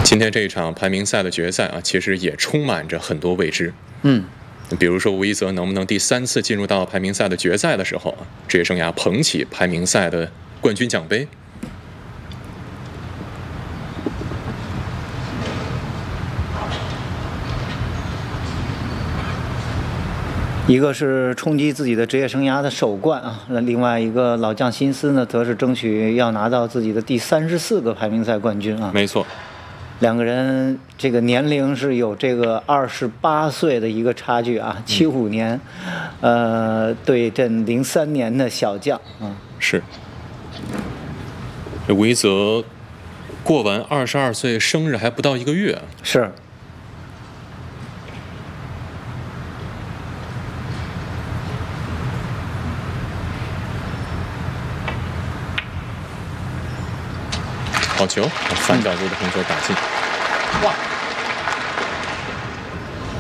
今天这一场排名赛的决赛啊，其实也充满着很多未知。比如说吴一泽能不能第3次进入到排名赛的决赛的时候啊，职业生涯捧起排名赛的冠军奖杯。 一个是冲击自己的职业生涯的首冠啊，那另外一个老将辛斯呢，则是争取要拿到自己的第34个排名赛冠军啊。 没错， 两个人这个年龄是有这个28岁的一个差距啊，75年，对阵03年的小将啊。 是。这吴一泽过完22岁生日还不到1个月。 是。 好球，反角度的红球打进。 哇！